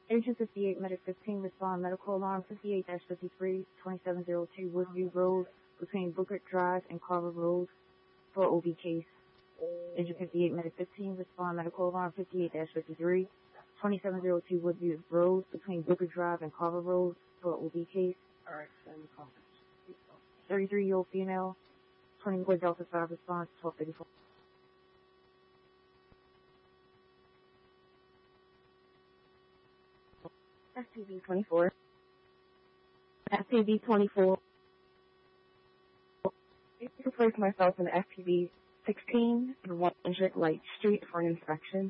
Agent 58, Medic 15, respond medical alarm 58-53, 2702 Woodview Road between Booker Drive and Carver Road for OB case. Agent 58, Medic 15, respond medical alarm 58-53, 2702 Woodview Road between Booker Drive and Carver Road for OB case. Alright, send the conference. 33-year-old female, 24 Delta 5 response, 1234. FPV 24. FPV 24. I place myself in FPV 16 in 100 Light Street for an inspection.